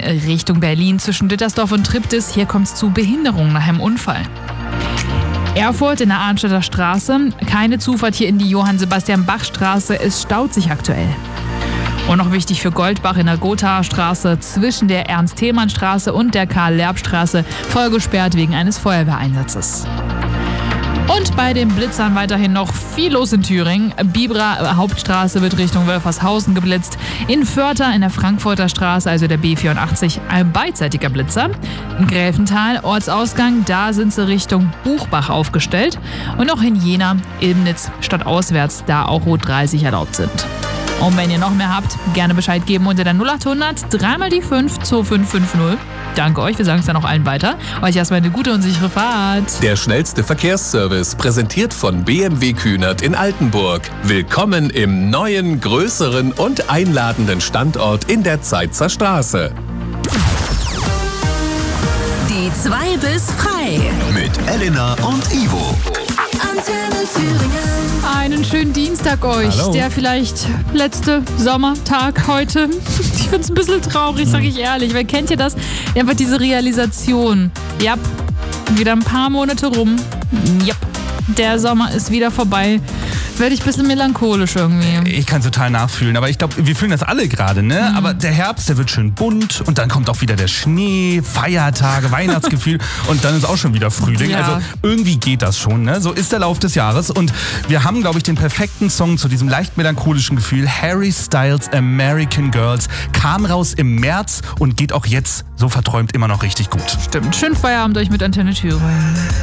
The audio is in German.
Richtung Berlin zwischen Dittersdorf und Triptis. Hier kommt es zu Behinderungen nach einem Unfall. Erfurt in der Arnstädter Straße. Keine Zufahrt hier in die Johann-Sebastian-Bach-Straße. Es staut sich aktuell. Und noch wichtig für Goldbach in der Gothaer Straße zwischen der Ernst-Thälmann-Straße und der Karl-Lerb-Straße voll gesperrt wegen eines Feuerwehreinsatzes. Und bei den Blitzern weiterhin noch viel los in Thüringen. Biberer Hauptstraße wird Richtung Wölfershausen geblitzt. In Vörter in der Frankfurter Straße, also der B84, ein beidseitiger Blitzer. In Gräfenthal, Ortsausgang, da sind sie Richtung Buchbach aufgestellt. Und auch in Jena, Ilmnitz, stadtauswärts, da auch Rot 30 erlaubt sind. Und wenn ihr noch mehr habt, gerne Bescheid geben unter der 0800 3 die 5 2550. Danke euch, wir sagen es dann auch allen weiter. Euch erstmal eine gute und sichere Fahrt. Der schnellste Verkehrsservice, präsentiert von BMW Kühnert in Altenburg. Willkommen im neuen, größeren und einladenden Standort in der Zeitzer Straße. Die 2 bis frei. Mit Elena und Ivo. Antenne Thüringen. Einen schönen Dienstag euch. Hallo. Der vielleicht letzte Sommertag heute. Ich find's ein bisschen traurig, sag ich ehrlich. Weil kennt ihr das? Einfach diese Realisation. Ja, wieder ein paar Monate rum. Ja, der Sommer ist wieder vorbei. Werde ich ein bisschen melancholisch irgendwie. Ich kann total nachfühlen, aber ich glaube, wir fühlen das alle gerade, ne? Aber der Herbst, der wird schön bunt und dann kommt auch wieder der Schnee, Feiertage, Weihnachtsgefühl und dann ist auch schon wieder Frühling. Ja. Also irgendwie geht das schon, ne? So ist der Lauf des Jahres und wir haben, glaube ich, den perfekten Song zu diesem leicht melancholischen Gefühl. Harry Styles American Girls kam raus im März und geht auch jetzt so verträumt immer noch richtig gut. Stimmt. Schönen Feierabend euch mit Antenne Thüringen.